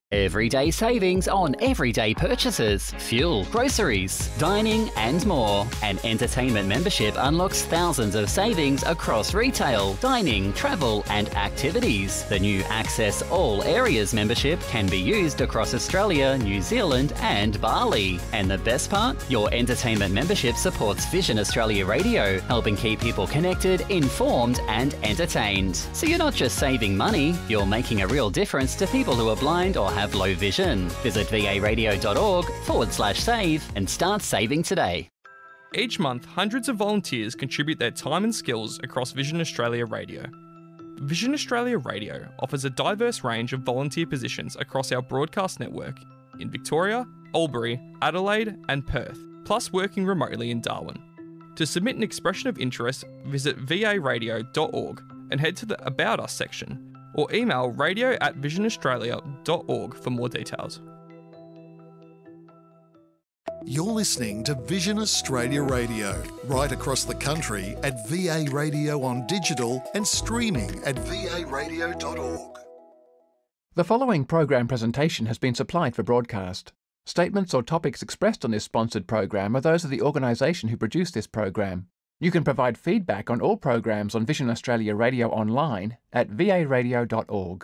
Everyday savings on everyday purchases, fuel, groceries, dining and more. An entertainment membership unlocks thousands of savings across retail, dining, travel and activities. The new Access All Areas membership can be used across Australia, New Zealand and Bali. And the best part? Your entertainment membership supports Vision Australia Radio, helping keep people connected, informed and entertained. So you're not just saving money, you're making a real difference to people who are blind or have low vision. Visit varadio.org/save and start saving today. Each month, hundreds of volunteers contribute their time and skills across Vision Australia Radio. Vision Australia Radio offers a diverse range of volunteer positions across our broadcast network in Victoria, Albury, Adelaide and Perth, plus working remotely in Darwin. To submit an expression of interest, visit varadio.org and head to the About Us section, or email radio@visionaustralia.org for more details. You're listening to Vision Australia Radio, right across the country at VA Radio on digital and streaming at varadio.org. The following program presentation has been supplied for broadcast. Statements or topics expressed on this sponsored program are those of the organisation who produced this program. You can provide feedback on all programs on Vision Australia Radio online at varadio.org.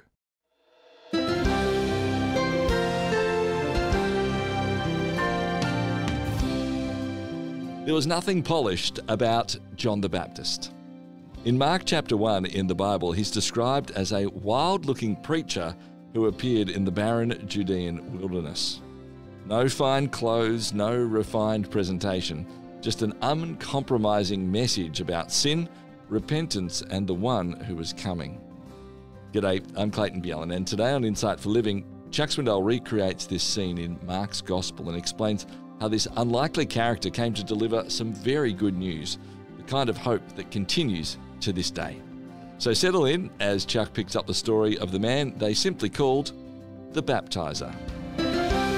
There was nothing polished about John the Baptist. In Mark chapter 1 in the Bible, he's described as a wild-looking preacher who appeared in the barren Judean wilderness. No fine clothes, no refined presentation, just an uncompromising message about sin, repentance, and the one who was coming. G'day, I'm Clayton Bjelland, and today on Insight for Living, Chuck Swindoll recreates this scene in Mark's Gospel and explains how this unlikely character came to deliver some very good news, the kind of hope that continues to this day. So settle in as Chuck picks up the story of the man they simply called the Baptizer.